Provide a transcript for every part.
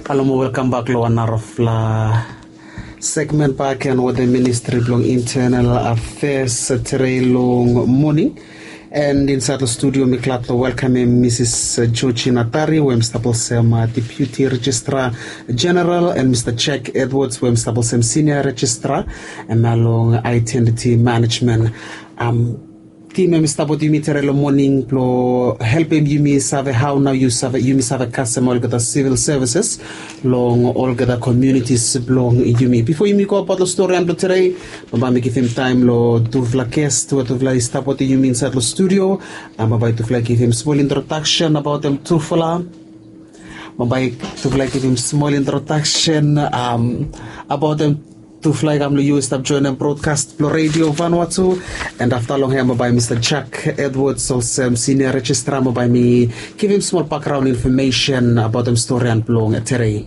Hello, welcome back to another segment back and with the Ministry of Internal Affairs today long morning. And inside the studio, we welcome Mrs. Georgie Natari, who is Deputy Registrar General, and Mr. Jack Edwards, who is Senior Registrar, and along Identity Management. Team Mr. Bodimitere morning plo helping you save how now you save customer all the civil services long all the communities long you before you go about the story and today baba give him time lo to guest to stop what you mean inside the studio and baba to give him small introduction about them to follow baba to give him small introduction about them to fly gamlo you stop joining broadcast radio Vanuatu and after long here by Mr. Jack Edwards also senior registrar by me give him small background information about them story and blong today.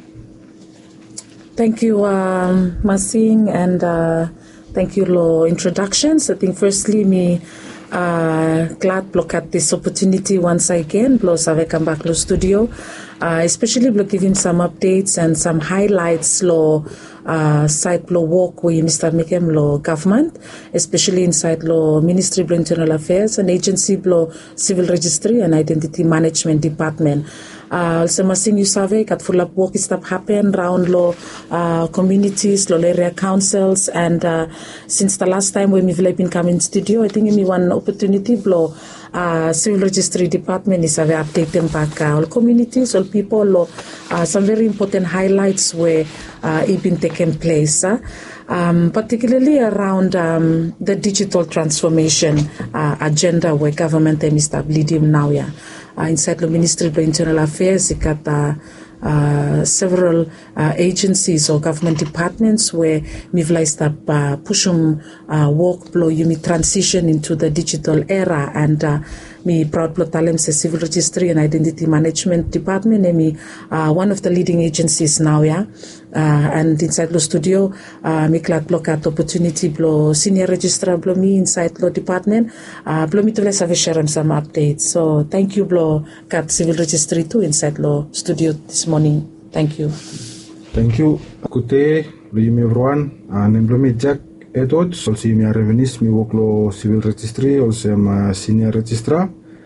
Thank you Masing and thank you for introductions. I think firstly me glad look at this opportunity once again plus I come back to studio especially we'll give him some updates and some highlights lo side lo work with Mr. Mikem lo government, especially inside lo Ministry of Internal Affairs and agency lo Civil Registry and Identity Management Department. Also masing you survey kat full up work stuff happen around lo communities, lo area councils and since the last time when we've been coming studio, I think give me one opportunity lo Civil Registry Department is have update them back all communities, all people, some very important highlights where it been taken place, particularly around the digital transformation agenda where government is leading now. Inside the Ministry of Internal Affairs, it got several agencies or government departments where we've start pushing work blow you transition into the digital era and me proud talem se Civil Registry and Identity Management Department and me one of the leading agencies now and inside the studio me glad look at opportunity blow senior registrar blow me inside the department blow me to let's have share some updates. So thank you blow cat Civil Registry too inside the studio this morning. Thank you. Thank you. Good day, everyone. I'm Jack Edwards, also my revenues, me work lo Civil Registry, also I'm Senior Registrar,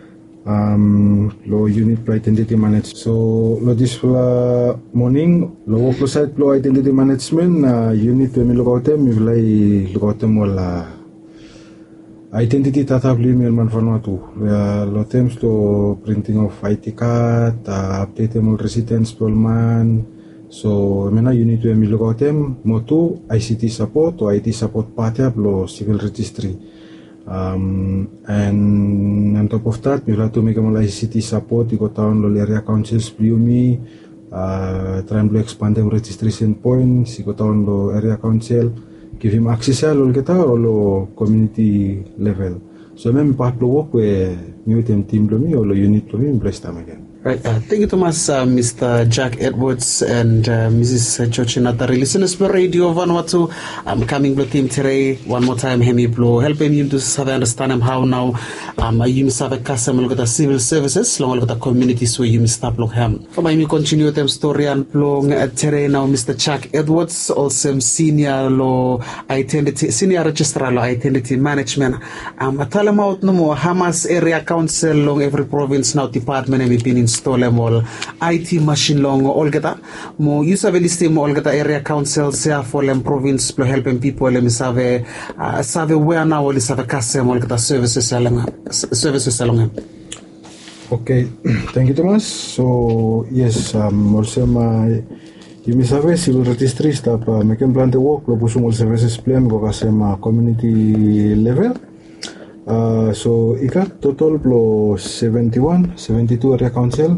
lo Unit Pro Identity Management. So, lo this morning, lo work lo site lo Identity Management, unit me look out them, me look out them all identity data bli man Vanuatu. Lo tems lo printing of IT card, update them all residents man. So, mena unit to me look out them, motu ICT support or IT support part of lo Civil Registry. And on top of that, we have to make a ICT support, you go down lo area councils, me, try and expand them registration points, you go down lo area council, give him access lo kita or lo community level. So, me part lo work where new team lo me or lo unit lo me in place time again. Right. Thank you, Thomas, Mr. Jack Edwards and Mrs. Georgie Natari. Listeners for Radio Vanuatu, I'm coming to team today one more time. Hemi blow helping you to have understand how now you must have a customer look at the civil services, long look at the communities where you must stop look ham. For my me continue them story and blow today now Mr. Jack Edwards, also senior law identity senior registrar law identity management. Tell them out no more Hamas area council long every province now department and we've been in all IT machine long all geta mo use of listing all geta area councils here for them province to helping people let me save where now all save customer all geta services along. Okay, thank you Thomas. So yes, also my you may have Civil Registry staff making plan the work lo pusung all services plan go kasema community level. So ikat total plus 72 area council.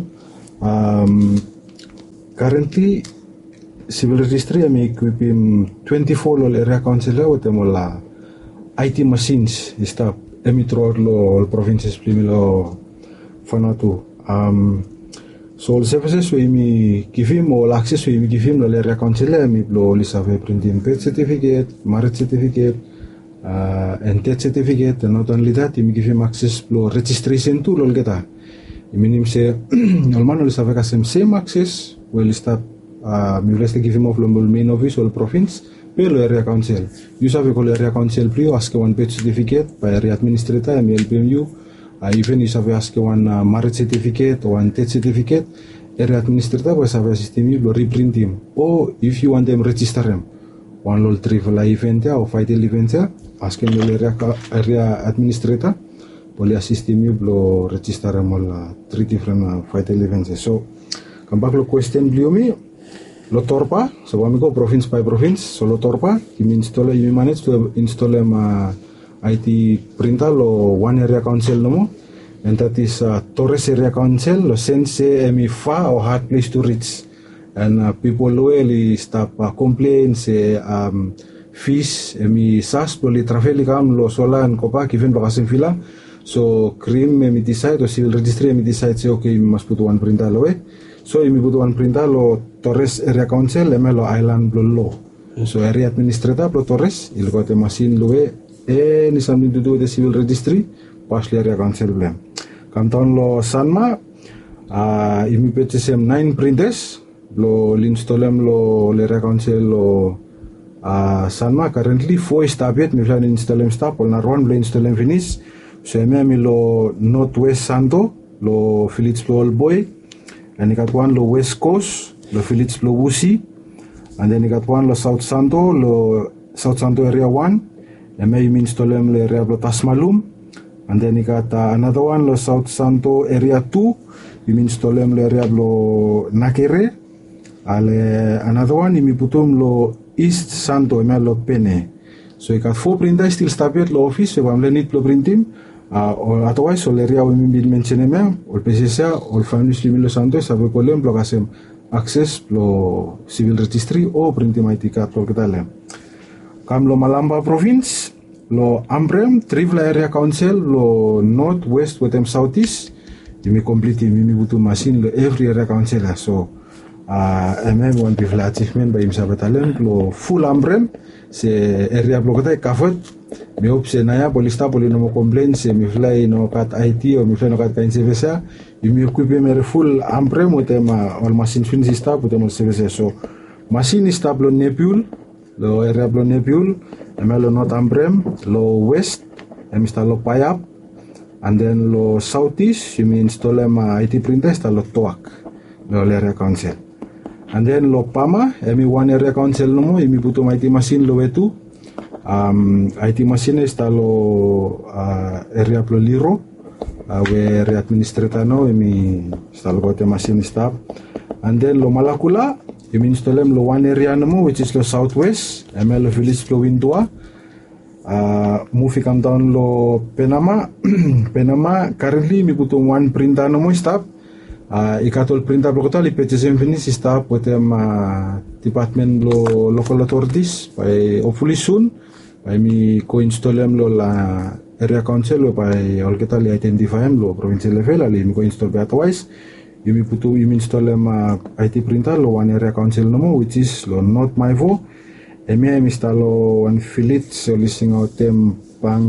Currently Civil Registry am equipping 24 area council with them all IT machines staff emitror lo provinces primilo Vanuatu. So all services we give him all access we give him lo area council me lo lisave printing birth certificate, marriage certificate, and death certificate, and not only that, you give him access to registration tool all geta. meaning say Olman will have same access will start mi will give him of main office or province pelo area council. You have a area council pre ask one page certificate by area administrator MLPMU. Even you have ask one marriage certificate or one death certificate. Area administrator was have a system you reprint him. Or if you want them register them. One little trivial event or vital event ask him area administrator. Boleh system you blow register them all 3 different vital events. So come back to question beliau me. Lo torpa, so we go province by province. So lo torpa, you manage to install IT printer lo one area council no, and that is Torres area council lo sense emi far or hard place to reach, and people really stop complain say fees emi sas boleh travel kam lo solan kopa given bakasim fila, so krim emi decide or civil registry emi decide say okay we must put one printer lo so emi put one printer lo Torres area council emi lo island lo so area administrator lo Torres il kote machine lo any something to do with the civil registry, partially area council blame. Come down lo Sanma, imi purchase 9 printers, lo installem lo area council lo Sanma. Currently 4 established, mi plan installem stop, or one lo installem finish. So mi lo Northwest Santo, lo Phillips lo Old Boy, and I got one lo West Coast, lo Phillips lo Wusi, and then I got one lo South Santo area 1. May install them le area lo Tasmalum, and then you got another one lo South Santo area 2. You install them le area lo Nakere. Another one you putum lo East Santo lo Pene. So you got 4 printers still started lo office. So I'm need lo printing. Or otherwise so le area we mention them. Or PCSA or family lo Santo sabe kolem lo kasem access lo civil registry o printing IT card lo kita Kam lo Malamba province, lo Ambrem, Trivla area council, lo North, West, Wetem, Southeast, imi complete imi butuh machine lo every area council so one bifla achievement by imsa batalem lo full Ambrem se area blokata covered me hope se naya polista poli no complain se mi fly no kat IT o mi fly no kat kain service imi equipe mere full Ambrem Wetem all machine finish staff Wetem service so machine staff lo Nepal lo area lo Nebul, lo North Ambrem, lo West, lo Payap, and then lo Southeast, you install IT printer, lo Toak, lo area council. And then lo Pama, one area council no mo, puto IT machine lo wetu, IT machine lo area lo Liro, we area administrator no, lo kote machine staff. And then lo Malakula, you install them lo one area no which is lo Southwest, lo village lo Windua. Moving come down lo Penama. Penama currently mi puto one printer no mo stop. Ikatol printer blokota li purchase finish stop with them department lo local authorities by hopefully soon. By mi co-install them lo la area council lo by all kita li identify them lo provincial level ali mi co-install by otherwise. You install IT printer lo one area council no mo which is lo North Maivo. Install lo one Philips so listing out them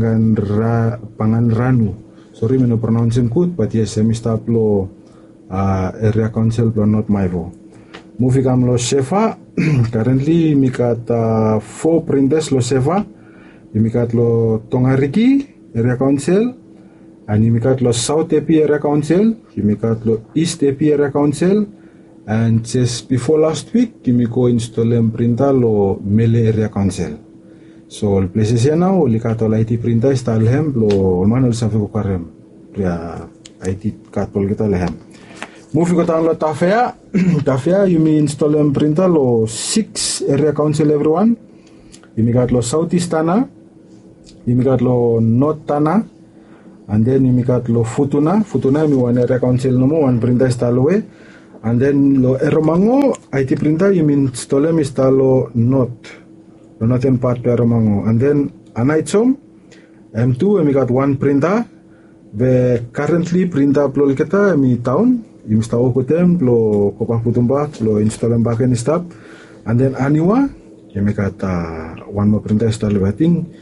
Panganranu. Sorry me no pronounce them good but yes install lo area council lo North Maivo. Moving on lo Shefa currently mi got 4 printers lo Shefa. Mi got lo Tongariki area council. And you got lo South AP area council, you got lo East AP area council, and just before last week, you go install them printer lo Mele area council. So the places here now, you got lo IT printer install hem lo manual safe ko karem, ya IT card pol kita lehem. Moving ko down lo Tafea, Tafea you install them printer lo 6 area council everyone. You got lo Southeast Tana, you got lo North Tana. And then you got lo Futuna mi one area council no mo one printer install we, and then lo Eromango IT printer you install them install lo northern part lo Eromango, and then Anaichom M2 we got one printer, we currently printer lo kita mi town you install ko tem lo Kopah Putumba lo install them back and stuff, and then Aniwa you got one more printer install I think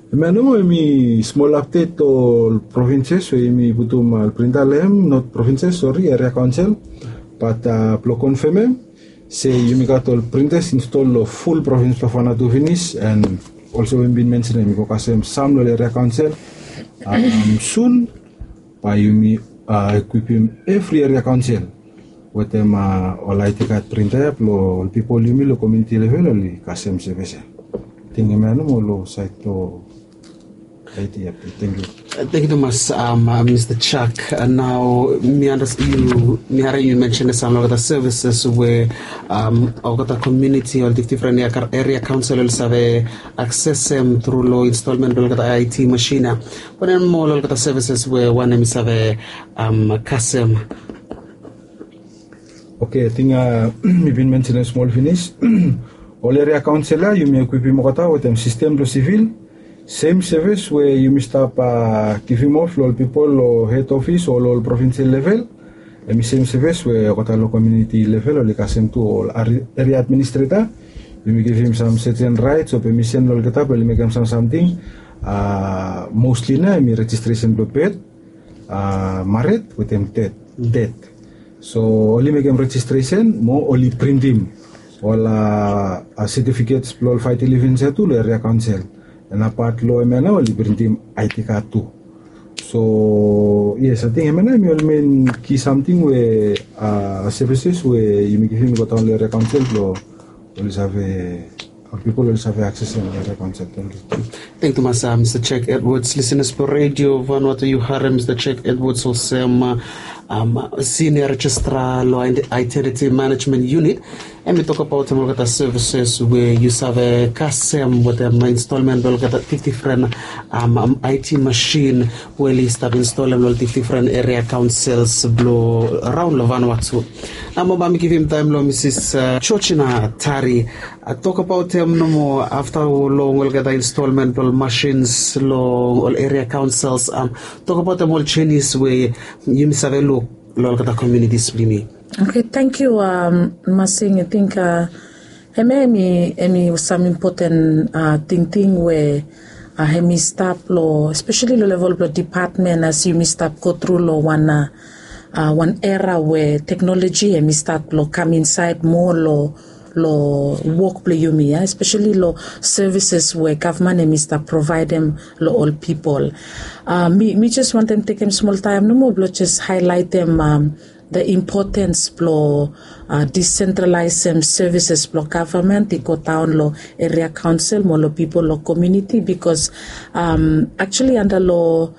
Mano emi small update to provinces, so emi butum al printalem, not provinces, sorry, area council, but plo confirm, say you got all printers install full province of to finish, and also when been mentioned, emi kasem some area council, soon, by you equip him every area council, with them all IT card printer, all people you lo community level, only kasem service. Think mano lo site to. Thank you. Thank you, Mr. Chuck. Now, you mentioned some of the services where the community or the different area councils have access through law installment of the IT machine. But then more of the services where one is have CASEM. Okay, I think we've been mentioning small finish. All area council, you may equip Mogata with them system civil. Same service where you must up giving off all people or head office or all provincial level. And same service where got a community level or like same to all area administrator. We may give him some certain rights or permission or get up or make him something. Mostly na me registration prepared. Married with him dead. So only make him registration, more only print him. All certificates plus 511 to area council. And apart law emana only print him IT card too. So yes, I think emana will mean key something where services where you make him got only area council law always have people always have access to area council. Thank you. Thank you, Mr. Chuck Edwards. Listeners per radio, Vanuatu you heard Mr. Chuck Edwards also Senior Registrar Law and Identity Management Unit. And we talk about the services where you have a CASEM with an installment of 50 different IT machine where you have installed all the different area councils blow around Vanuatu. I'm give him time, Mrs. Chochina Tari. Talk about no more after long we'll get the installment of machines, all area councils. Talk about the more Chinese way you must have a look at the communities. Okay, thank you, Masing. I think Hemi was some important thing where Hemi stop law, especially the level of the department as you stop go through law one era where technology Hemi start law come inside more law work play you me, especially law services where government and Mr. provide them law all people. Me just want them take them small time, no more just highlight them the importance of decentralized services for government, they go down law area council, more law people, law community, because actually under law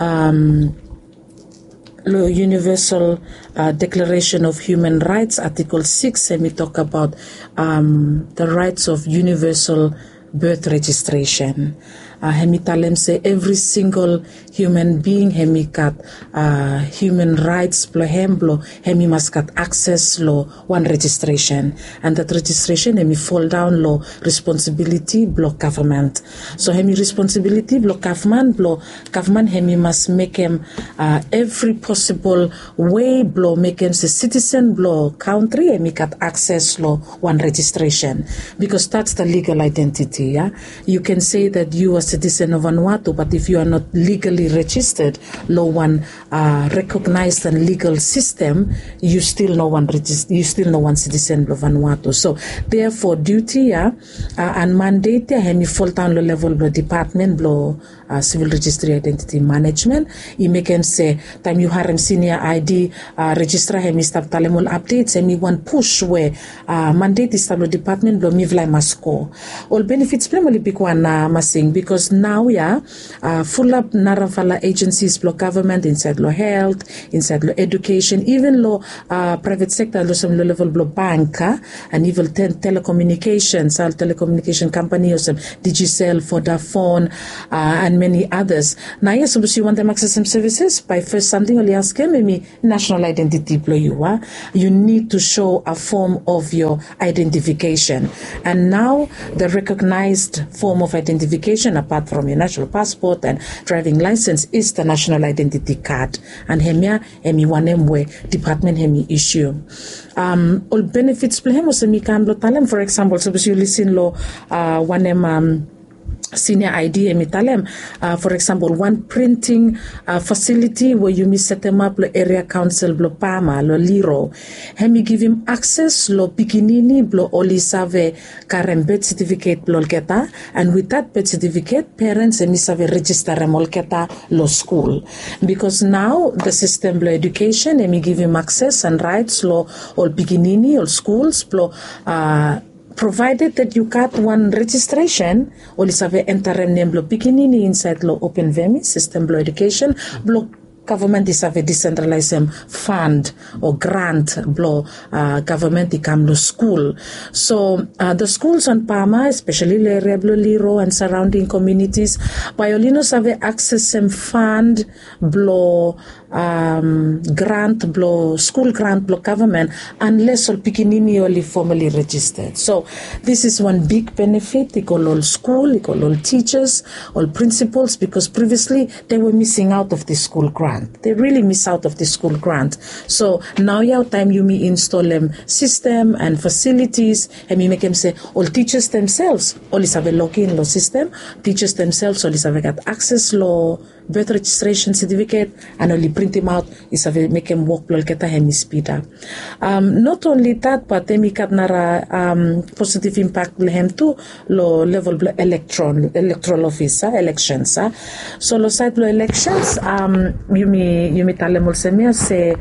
Universal Declaration of Human Rights, Article 6, and we talk about the rights of universal birth registration. Hemitalem say every single human being got human rights hemi must got access law one registration, and that registration hemi fall down law responsibility block government. So hemi responsibility block government hemi must make him every possible way make him a citizen country hemi got access law one registration, because that's the legal identity. Yeah, you can say that you are citizen of Vanuatu, but if you are not legally registered, law one recognized and legal system, you still no one citizen of Vanuatu. So therefore, duty and mandate hemi fall down level of the department civil registry identity management. You make him say time you have senior ID register hemi start talemol updates hemi one push where mandate is the department mivlai masko all benefits primarily big one masing, because now full up naravala agencies government inside law health, inside law education, even law private sector some low level bank and even telecommunications, telecommunication company or some Digicel, Vodafone and many others. Now yes, so you want them access some services by first something only ask them maybe national identity you need to show a form of your identification, and now the recognized form of identification apart from your national passport and driving license is the national identity card, and hemi one way department hemi issue all benefits play hemo semi can talem, for example, so you listen law one senior ID emitalem. For example, one printing facility where you set them up lo area council blo Pama lo Liro. Hemi give him access lo pikinini blo oli save karem birth certificate blo keta, and with that birth certificate parents hemi save register remol keta lo school, because now the system blo education hemi give him access and rights lo all pikinini all schools blo provided that you got one registration, or is have enter name blo pikinini inside lo open vemi system blo education blo government is have a decentralized fund or grant blo government ikam lo school. So the schools on Pama, especially le area blo Liro and surrounding communities, biolinos have access some fund blo grant blo school grant blo government unless all pikinini only formally registered. So this is one big benefit. Equal all school, equal all teachers, all principals, because previously they were missing out of the school grant. They really miss out of the school grant. So now your time you may install them system and facilities, and we make them say all teachers themselves always have a login law system. Teachers themselves always have got access law birth registration certificate, and only print them out is have make them work lol keta hemi speed up. Not only that, but they make nara positive impact lehem too lo level electoral officer elections. So lo side lo elections you may tell them also say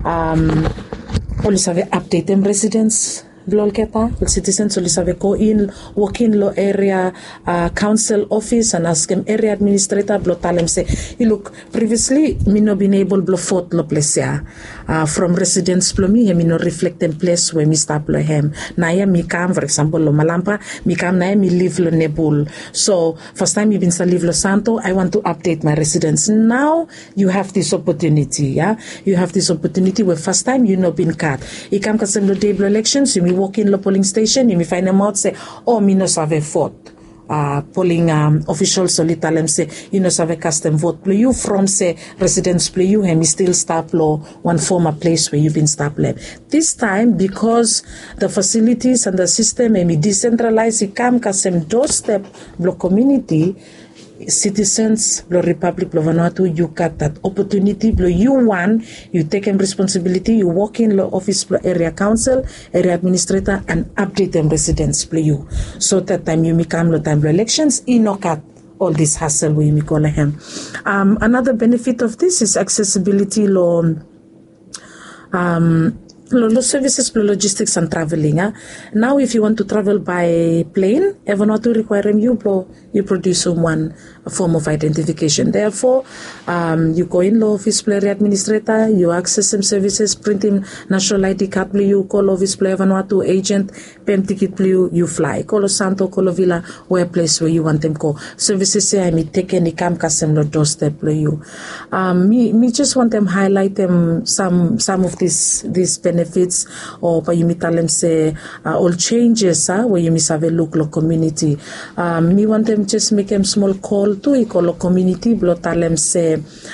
always have update them residents blol keta citizens always have go in walk in lo area council office and ask them area administrator blo tell them say you look previously me no been able blo fort lo place from residents blo me no reflect them place where me stop lo hem na ya mi kam for example lo Malampa mi kam na mi live lo Nebul. So first time you been sa live lo Santo, I want to update my residents. Now you have this opportunity, you have this opportunity where first time you no been cut you come kasem lo day blo elections you walk in the polling station, you may find them out say, oh, me no save vote. Polling officials so tell them say, you know, save custom vote. Play you from say residents play you, and we still stop law one former place where you've been stop lab. This time because the facilities and the system may be decentralized, it come custom doorstep block community. Citizens blo Republic blo Vanuatu, you got that opportunity blo you won, you take them responsibility, you walk in lo office blo area council, area administrator, and update them residents blo you. So that time you become lo time blo elections, you knock out all this hassle we me call him. Another benefit of this is accessibility lo services, logistics and traveling. Now if you want to travel by plane, Vanuatu require you produce one form of identification. Therefore, you go in law office area administrator, you access some services, print him national ID card, you call office player Vanuatu agent, pen ticket, you fly. Call Santo, call Villa, where place where you want them go. Services say I may take any cam custom lo doorstep you. Me just want them highlight them some of these benefits, or but you may tell them say all changes where you must have a local community. Me want them just make them small call to equal community blow tell them say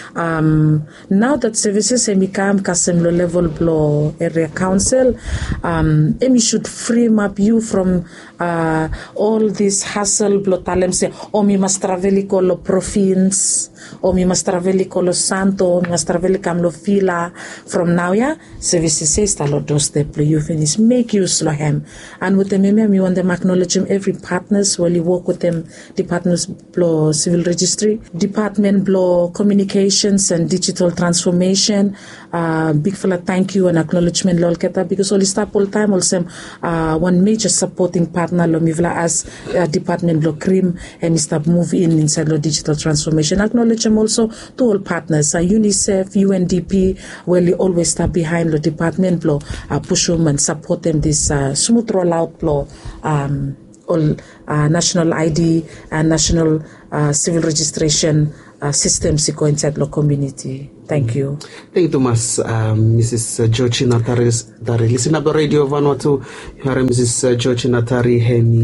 now that services become custom level blow area council we should frame up you from all this hassle blow tell them say me must travel equal province or me must travel equal Santo, me must travel camlo fila from now services says talo doorstep you finish make use of him, and with them me want them acknowledge them every partners while you work with them departments blow civil registry department blow communications and digital transformation. Big fella thank you and acknowledgement lol keta because all stop all time also one major supporting partner lo mivla as department blow cream and stop move inside lo digital transformation. Acknowledge them also to all partners UNICEF, UNDP where you always stop behind the department blow push them and support them this smooth rollout blow all national ID and national civil registration systems go inside the community. Thank you. Thank you, Thomas. Mrs. Georgina Tari. Listen up the radio Vanuatu. You are Mrs. Georgina Tari.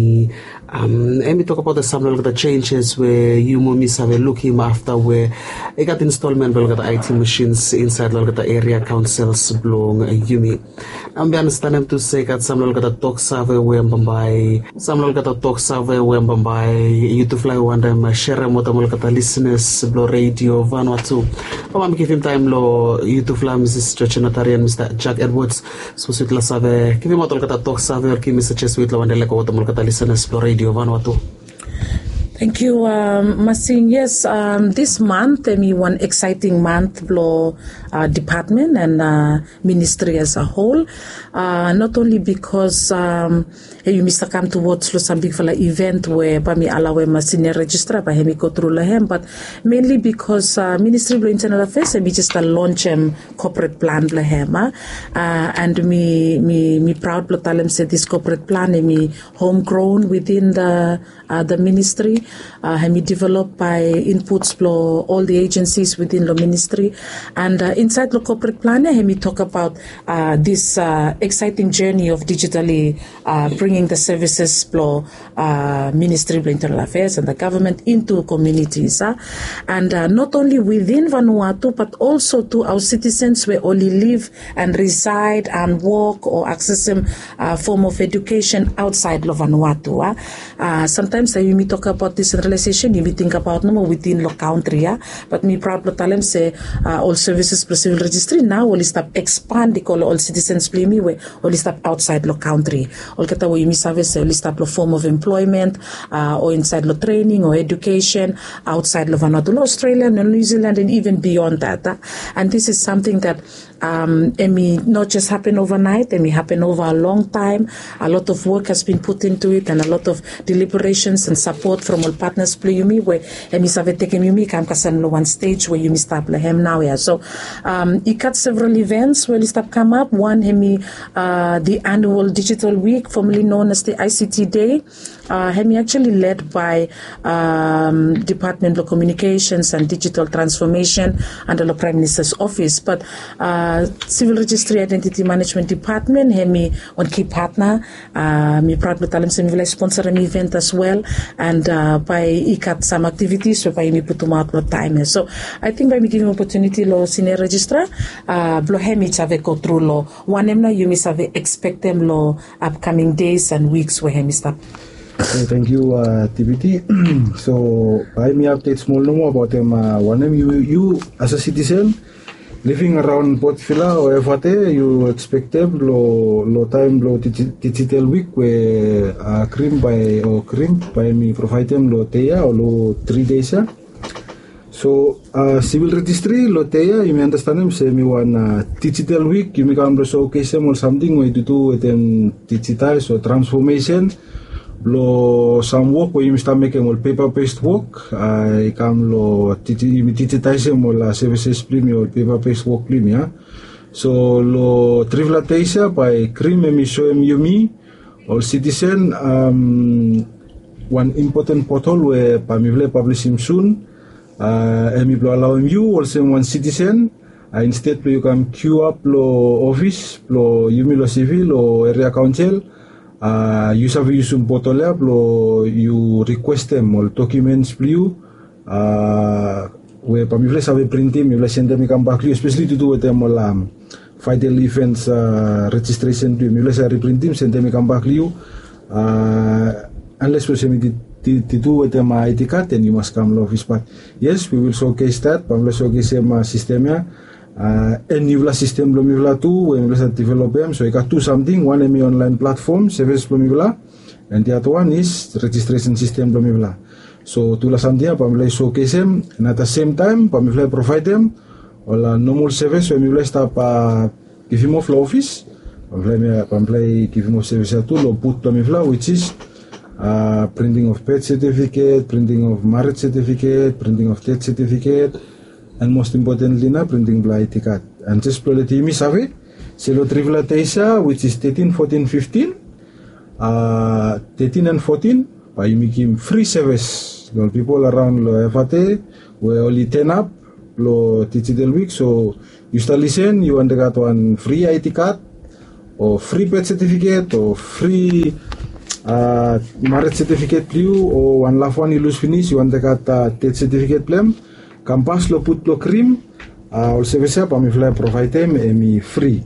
Hemi talk about the changes where you miss have a look him after where I got installment of the IT machines inside the area councils belong Yumi. Ambian stanem tu say kat samlol kata talk save wembambai samlol kata talk save wembambai you to fly one time share motamol kata listeners blo radio Vanuatu pamam kifim time lo you to fly Mrs. Georgina Natari and Mr. Jack Edwards so sweet la save kifim motol kata talk save or ki Mr. Cheswit la wandele ko motamol kata listeners blo radio Vanuatu. Thank you, Masing. Yes, this month, one exciting month for department and ministry as a whole. Not only because you Mr. come towards some big event where Pami Alawe Masine register by hemi go through lahem, but mainly because Ministry of Internal Affairs we just launch corporate plan lahem, and me proud blotalem say this corporate plan me homegrown within the ministry. Hemi developed by inputs for all the agencies within the ministry, and inside the corporate plan hemi talk about this exciting journey of digitally bringing the services for Ministry of Internal Affairs and the government into communities, and not only within Vanuatu but also to our citizens where only live and reside and work or access some form of education outside of Vanuatu. Sometimes when we talk about decentralization, you may think about no more within the country, but me proud to tell them say all services plus civil registry now will stop expand the all citizens play me way will stop outside the country. All kata we mi service will stop the form of employment or inside the training or education outside of Vanuatu, Australia, New Zealand, and even beyond that. And this is something that not just happen overnight, it may happen over a long time. A lot of work has been put into it and a lot of deliberations and support from all partners play you me where have taken you me come one stage where you start him now. Yeah. So he cut several events where start come up. One the annual digital week, formerly known as the ICT Day. Hemi actually led by Department of Communications and Digital Transformation under the Prime Minister's Office, but Civil Registry Identity Management Department Hemi one key partner. Me proud to tell them sponsor an event as well, and by ikat some activities so by me put out the time. So I think by me giving opportunity lo senior registrar blo hemi chave go through lo one emna you miss have expect them lo upcoming days and weeks where hemi stop. Okay, thank you, TBT. So, I may update small no more about them. One of you as a citizen living around Port Vila or FAT, you expect them low time low digital week where cream by me provide them low teya or low 3 days. So, civil registry low teya, you may understand them say me one digital week, you may come showcase them or something where you do with them digitize or transformation. Lo some work where you start making all paper-based work, I come lo digitize mo la services plimi or paper-based work plimi, yeah. So lo trivilatisa by cream emi show yumi all citizen one important portal where pamivle publish him soon. Emi blo allow you also one citizen. Instead you can queue up lo office lo yumi lo civil or area council. You have use portal lo you request them all documents you where pamivle have print them you send them come back you especially to do with them all final events registration to you say reprint them send them come back you unless we say to do with them ID card then you must come to office, but yes we will showcase that pamivle showcase them system ya. And you will system Lumivla too, when we develop them. So you got two something, one is online platform, service Lumivla, and the other one is registration system Lumivla. So to la something, Pamela showcase them, and at the same time, Pamela provide them all normal service when we start give him off office. Pamela give him off service to lo put Lumivla, which is printing of birth certificate, printing of marriage certificate, printing of death certificate. And most importantly na printing bla ID card. And just play the imi sabi, selo trivla teisa which is 13, 14, 15, 13 and 14, by making free service. The people around lo FAT we only 10 up lo digital week. So you start listen, you want to get one free ID card or free birth certificate or free marriage certificate you or one last one you lose finish, you want to get death certificate plan. Kampas lo put lo cream all service pamifly provide them emi free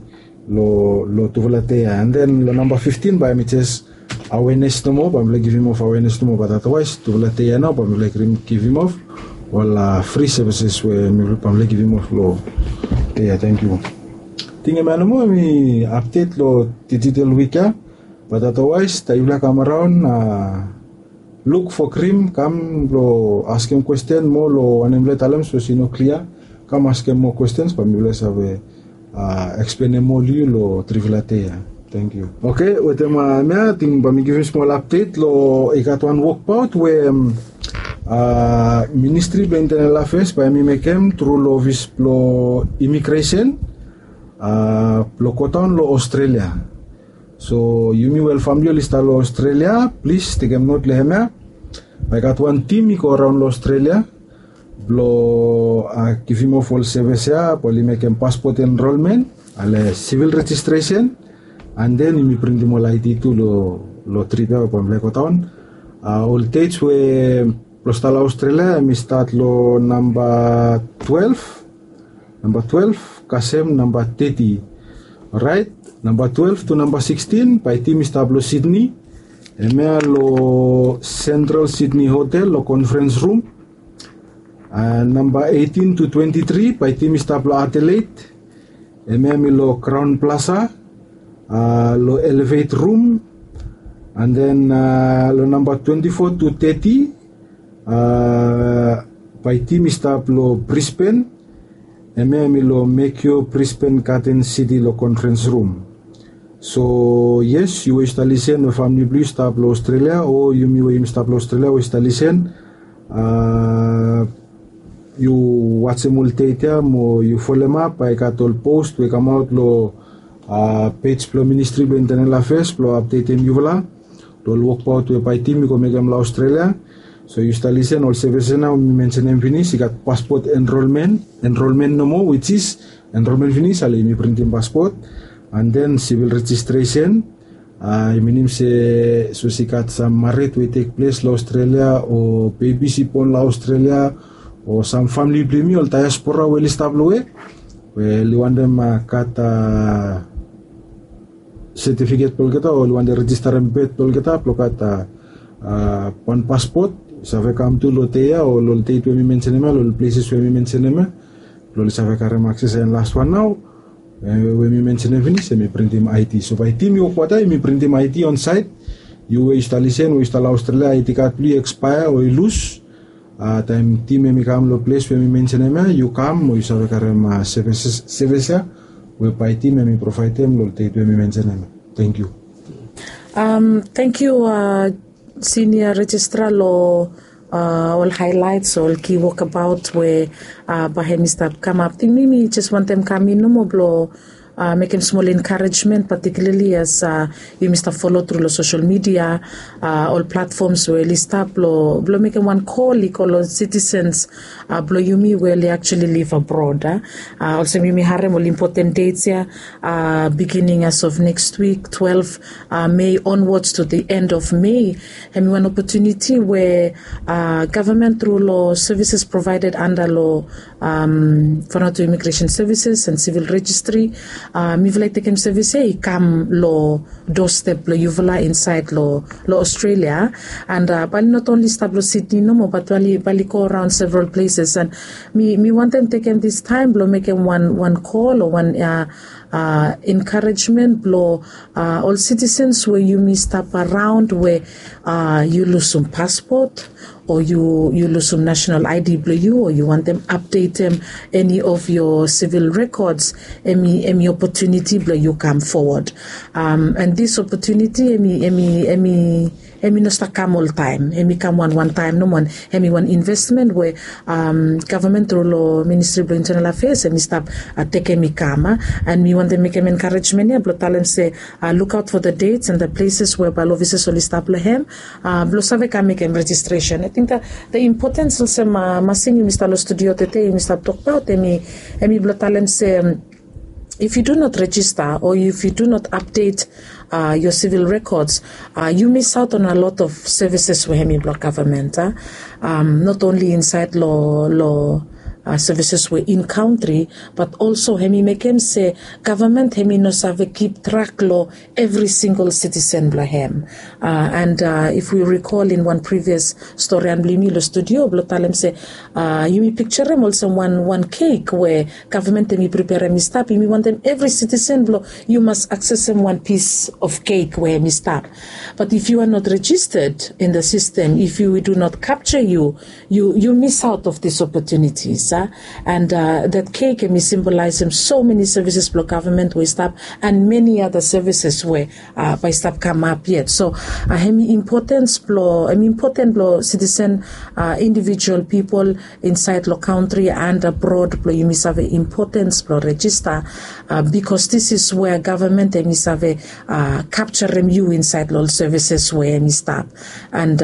lo tuvalatea. And then lo number 15 by which is awareness no more, but give him of awareness no more, but otherwise tuvalatea now, but give him of all free services where me give him of lo. Yeah, thank you. Tinga manamo mi update lo digital week, but otherwise tayo come around look for Krim, come lo ask him question more lo anemlet alam so sino clear, come ask him more questions, but me bless have explain more lo trivilatea. Thank you. Okay, with my thing, but me give you small update lo I got one walkabout where Ministry of Internal Affairs by me make him through lo office lo immigration lo koton lo Australia. So you me well family list lo Australia, please take him note lehemia. I got one team go around lo Australia. Lo give him of all service ya, poli make him passport enrollment, ale civil registration, and then you print him all ID to lo trip ya pom le koton. All dates we Postal Australia, mi start lo number 12, Kasem number 30. Alright, number 12 to number 16, by team start lo Sydney, emea lo Central Sydney Hotel, lo conference room. And number 18 to 23, by team start lo Adelaide, emea mi lo Crown Plaza, lo Elevate room, and then lo number 24 to 30, by team stop lo Brisbane, emea lo Mekio Brisbane Garden City lo conference room. So yes, you wish to listen no family blue stop lo Australia, or you me stop lo Australia wish to listen. You watch a multitatia mo you follow them up. I got all post we come out lo page lo Ministry of Internal Affairs lo update him you vola lo walk out we by team go make them lo Australia. So you start listen all services now we mention them finish. You got passport enrollment no more, which is enrollment finish. Ali me printing passport, and then civil registration. I mean say so sikat some marriage will take place in Australia or baby sipon la Australia or some family blame all diaspora will establish. Well, you want them kat certificate pol kita or you want the register and pet pol kita plokat one passport. Save come to Lotea or Lolte to me mention all places where we mention them. Lol save carry access and last one now. When we mention finish, me print him IT. So by team you what me print him IT on site. You installation, we install Australia IT card please expire or lose. Time team me come lo place where we mention them. You come or you save carry service. We by team me provide them Lolte to me mention them. Thank you. Thank you. Senior Registrar lo all highlights, all key walkabout where Bahemi start come up. Think me just want them come in no more blow. Make him small encouragement, particularly as you must follow through the social media, all platforms where list up, blow make him one call, call citizens, blow you me where they actually live abroad. Also, me harem all important dates here, beginning as of next week, 12 May onwards to the end of May. And one opportunity where government through law services provided under law, Toronto Immigration Services and Civil Registry. Mi vla taken service come lo doorstep lo yuvala inside lo Australia and bali not only stablo Sydney no more but bali go around several places and me want them taken this time lo make one call or one encouragement blow all citizens where you may stop around where you lose some passport or you lose some national ID blue or you want them update them any of your civil records any opportunity blue you come forward and this opportunity emi no sta come all time emi come one time no one emi one investment where government through law Ministry of Internal Affairs emi stop take emi kama and me want to make them encouragement ya blo talem say look out for the dates and the places where balo officers will stop lehem blo save ka make registration. I think that the importance also masing Mr. Lo studio tete Mr. talk about emi blo talem say if you do not register or if you do not update your civil records, you miss out on a lot of services with Hemi Block government. Not only inside law services were in country, but also hemi mekem se government hemi no save keep track lo every single citizen blahem. And if we recall in one previous story and blimi lo studio blo talem se you me picture them also one cake where government hemi prepare mi stop me want them every citizen blo you must access them one piece of cake where mi stop. But if you are not registered in the system, if we do not capture you miss out of these opportunities. And that cake may symbolize so many services for government we stop and many other services where by stop come up yet. So important citizen individual people inside the country and abroad you must have importance for register because this is where government must have capture you inside all services where me stop and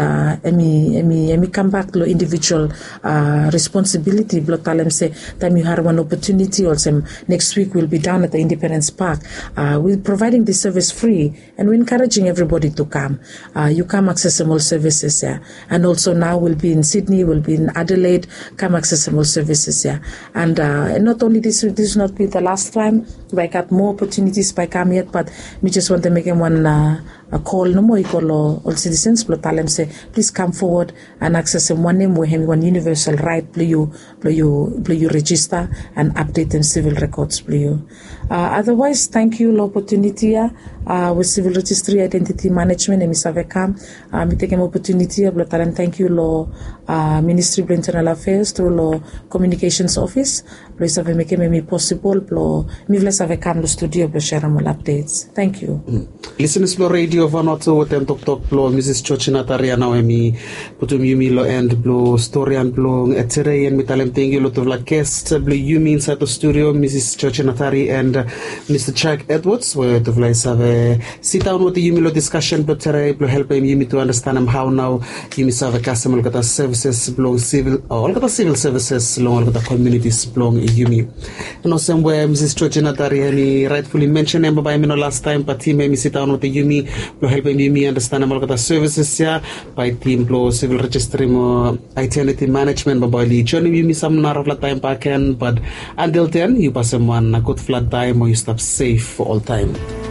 me come back to individual responsibility block tell them say time you have one opportunity also next week we'll be down at the Independence Park we're providing the service free and we're encouraging everybody to come you come access all services here and also now we'll be in Sydney we'll be in Adelaide come access all services here and not only this will not be the last time I got more opportunities by come yet but we just want to make one a call no more equal all citizens but tell them say please come forward and access one name we have one universal right play you register and update them civil records play you otherwise thank you the opportunity with civil registry identity management and misavekam me take an opportunity but tell them thank you law Ministry of Internal Affairs through law communications office please have make me possible plo me vles avekam the studio to share more updates thank you listeners lo radio Vanuatu with them talk blo Mrs. Chochina Taria now emi putum yumi lo and blo story and blo etere and mitalem thank you lot of la guest blo yumi inside the studio Mrs. Chochina Tari and Mr. Chuck Edwards where to place have a sit down with the yumi lo discussion but today blo help yumi to understand how now yumi serve customer got services blo civil all got civil services long got communities blo yumi and also where Mrs. Chochina Tari any rightfully mentioned him by me no last time but he made me sit down with the yumi blo help me understand about the services here by team blo civil registry mo identity management by the journey me some nar of la time back end but until then you pass one a good flat time or you stop safe for all time.